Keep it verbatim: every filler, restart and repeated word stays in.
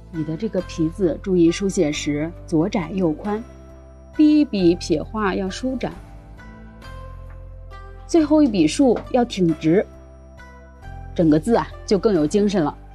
你的这个皮字注意书写时左窄右宽，第一笔撇画要舒展，最后一笔竖要挺直，整个字啊就更有精神了。